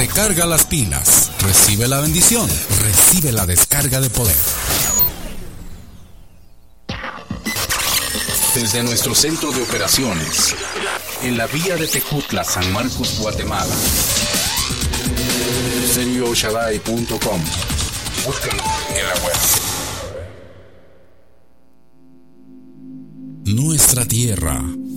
Recarga las pilas. Recibe la bendición. Recibe la descarga de poder. Desde nuestro centro de operaciones, en la vía de Tejutla, San Marcos, Guatemala. SerioShaddai.com. Búscalo en la web. Nuestra tierra,